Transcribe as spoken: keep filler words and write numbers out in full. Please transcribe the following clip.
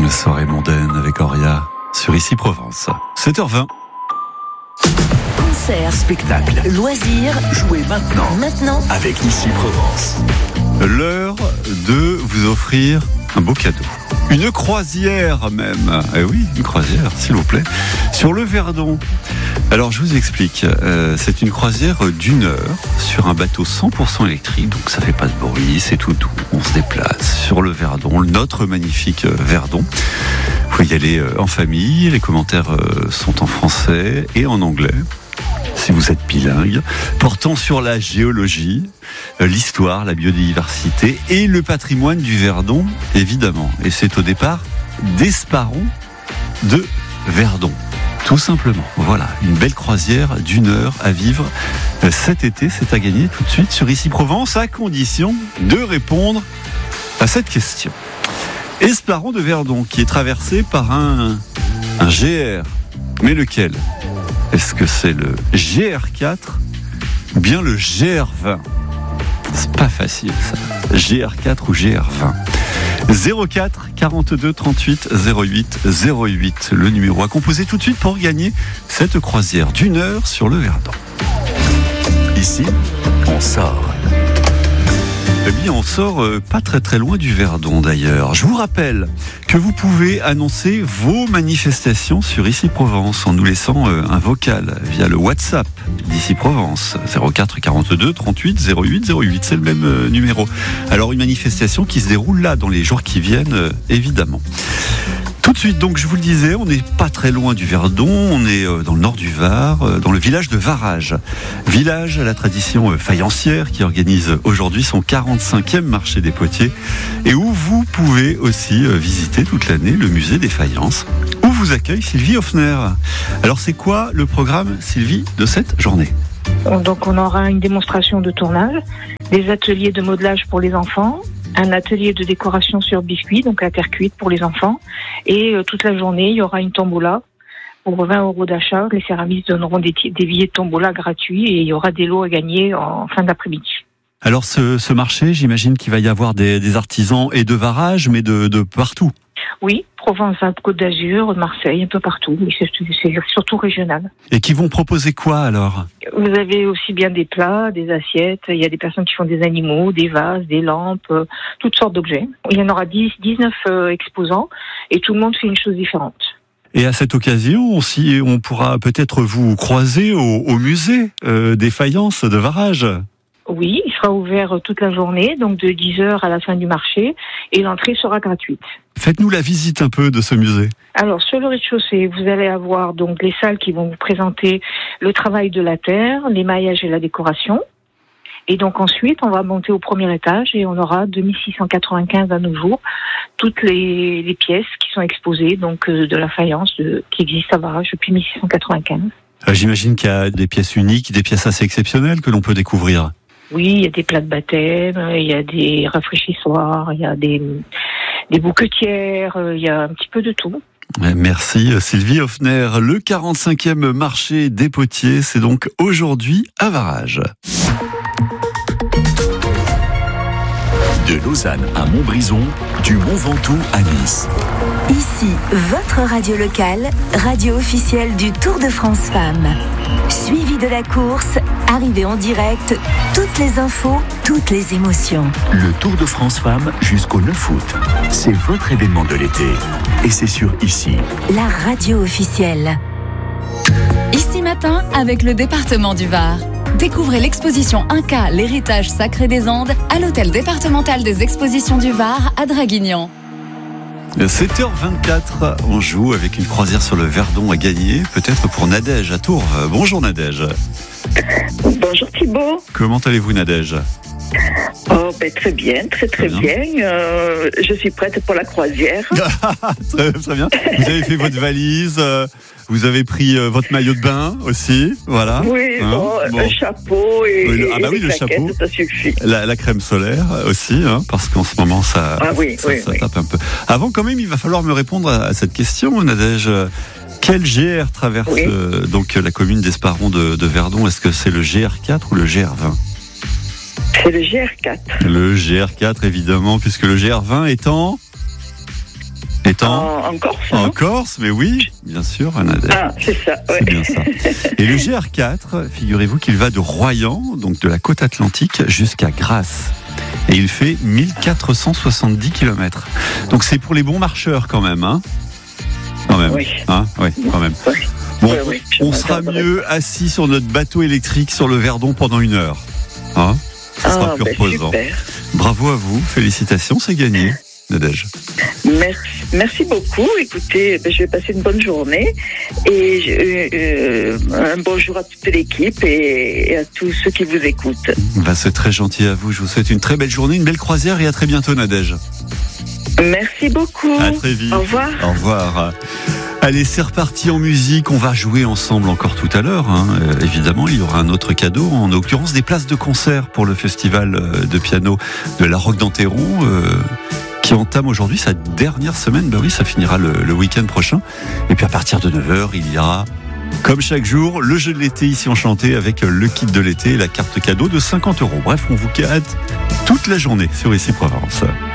Soirée mondaine avec Auria sur Ici Provence. sept heures vingt. Concert, spectacle, loisirs, jouez maintenant. Maintenant avec Ici Provence. L'heure de vous offrir un beau cadeau. Une croisière même. Eh oui, une croisière, s'il vous plaît. Sur le Verdon. Alors, je vous explique. Euh, c'est une croisière d'une heure sur un bateau cent pour cent électrique. Donc, ça fait pas de bruit, c'est tout doux. On se déplace sur le Verdon, notre magnifique Verdon. Vous pouvez y aller en famille. Les commentaires sont en français et en anglais, si vous êtes bilingue, portant sur la géologie, l'histoire, la biodiversité et le patrimoine du Verdon, évidemment. Et c'est au départ d'Esparron de Verdon, tout simplement. Voilà, une belle croisière d'une heure à vivre cet été. C'est à gagner tout de suite sur Ici Provence, à condition de répondre à cette question. Esparron de Verdon, qui est traversé par un, un G R. Mais lequel ? Est-ce que c'est le G R quatre ou bien le G R vingt ? C'est pas facile ça. G R quatre ou G R vingt. zéro quatre quarante-deux trente-huit zéro huit zéro huit, le numéro à composer tout de suite pour gagner cette croisière d'une heure sur le Verdon. Ici, on sort. Eh bien, on sort euh, pas très très loin du Verdon d'ailleurs. Je vous rappelle que vous pouvez annoncer vos manifestations sur Ici Provence en nous laissant euh, un vocal via le WhatsApp d'Ici Provence. zéro quatre quarante-deux trente-huit zéro huit zéro huit, c'est le même euh, numéro. Alors, une manifestation qui se déroule là dans les jours qui viennent, euh, évidemment. Tout de suite, donc, je vous le disais, on n'est pas très loin du Verdon, on est dans le nord du Var, dans le village de Varage. Village à la tradition faïencière qui organise aujourd'hui son quarante-cinquième marché des potiers et où vous pouvez aussi visiter toute l'année le musée des faïences, où vous accueille Sylvie Hoffner. Alors, c'est quoi le programme, Sylvie, de cette journée ? Donc, on aura une démonstration de tournage, des ateliers de modelage pour les enfants, un atelier de décoration sur biscuits, donc la terre cuite pour les enfants. Et euh, toute la journée, il y aura une tombola pour vingt euros d'achat. Les céramistes donneront des, t- des billets de tombola gratuits et il y aura des lots à gagner en fin d'après-midi. Alors ce, ce marché, j'imagine qu'il va y avoir des, des artisans et de Varage, mais de, de partout. Oui, Provence-Alpes, Côte d'Azur, Marseille, un peu partout, mais c'est, c'est surtout régional. Et qui vont proposer quoi alors ? Vous avez aussi bien des plats, des assiettes, il y a des personnes qui font des animaux, des vases, des lampes, euh, toutes sortes d'objets. Il y en aura dix, dix-neuf euh, exposants et tout le monde fait une chose différente. Et à cette occasion, aussi, on pourra peut-être vous croiser au, au musée euh, des faïences de Varage. Oui, il sera ouvert toute la journée, donc de dix heures à la fin du marché, et l'entrée sera gratuite. Faites-nous la visite un peu de ce musée. Alors, sur le rez-de-chaussée, vous allez avoir donc les salles qui vont vous présenter le travail de la terre, l'émaillage et la décoration. Et donc ensuite, on va monter au premier étage et on aura deux mille six cent quatre-vingt-quinze à nos jours toutes les, les pièces qui sont exposées, donc de la faïence de, qui existe à Varage depuis mille six cent quatre-vingt-quinze. J'imagine qu'il y a des pièces uniques, des pièces assez exceptionnelles que l'on peut découvrir. Oui, il y a des plats de baptême, il y a des rafraîchissoirs, il y a des, des bouquetières, il y a un petit peu de tout. Merci Sylvie Hoffner. Le quarante-cinquième marché des potiers, c'est donc aujourd'hui à Varage. De Lausanne à Montbrison, du Mont Ventoux à Nice. Ici, votre radio locale, radio officielle du Tour de France Femmes. Suivi de la course, arrivée en direct, toutes les infos, toutes les émotions. Le Tour de France Femmes jusqu'au neuf août. C'est votre événement de l'été. Et c'est sur Ici. La radio officielle. Ici matin, avec le département du Var. Découvrez l'exposition Inca, l'héritage sacré des Andes, à l'hôtel départemental des expositions du Var à Draguignan. sept heures vingt-quatre, on joue avec une croisière sur le Verdon à gagner, peut-être pour Nadège à Tours. Bonjour Nadège. Bonjour Thibaut. Comment allez-vous Nadège ? Oh, ben, très bien, très très, très bien. bien. Euh, je suis prête pour la croisière. très, très bien. Vous avez fait votre valise, euh, vous avez pris euh, votre maillot de bain aussi, voilà. Oui, hein, bon, bon. Un chapeau et, oui, le, ah bah oui, et le chapeau, ça suffit. La, la crème solaire aussi, hein, parce qu'en ce moment ça, ah, oui, ça, oui, ça oui. tape un peu. Avant quand même, il va falloir me répondre à, à cette question, Nadège. Quel G R traverse oui. euh, donc la commune d'Esparron de, de Verdon ? Est-ce que c'est le G R quatre ou le G R vingt ? C'est le G R quatre. Le G R quatre, évidemment, puisque le G R vingt est en... est En, en Corse. En non Corse, mais oui, bien sûr, Nadège. Ah, c'est ça. Ouais. C'est bien ça. Et le G R quatre, figurez-vous qu'il va de Royan, donc de la côte atlantique, jusqu'à Grasse. Et il fait mille quatre cent soixante-dix kilomètres. Donc c'est pour les bons marcheurs quand même, hein Quand même. Oui. Hein oui, quand même. Oui. Bon, Oui, oui, je on sera m'attendrai. mieux assis sur notre bateau électrique sur le Verdon pendant une heure. Hein Ça sera Ah, plus ben, reposant. super. Bravo à vous, félicitations, c'est gagné, Nadège. Merci, merci beaucoup. Écoutez, ben, je vais passer une bonne journée et je- euh, un bonjour à toute l'équipe et, et à tous ceux qui vous écoutent. Bah, c'est très gentil à vous, je vous souhaite une très belle journée, une belle croisière et à très bientôt, Nadège. Merci beaucoup. À très vite. Au revoir. Au revoir. Allez, c'est reparti en musique. On va jouer ensemble encore tout à l'heure. Hein. Euh, évidemment, il y aura un autre cadeau, en l'occurrence des places de concert pour le festival euh, de piano de la Roque d'Enterron, euh, qui entame aujourd'hui sa dernière semaine. Ben oui, ça finira le, le week-end prochain. Et puis à partir de neuf heures, il y aura, comme chaque jour, le jeu de l'été ici Enchanté avec le kit de l'été et la carte cadeau de cinquante euros. Bref, on vous gâte toute la journée sur Ici Provence.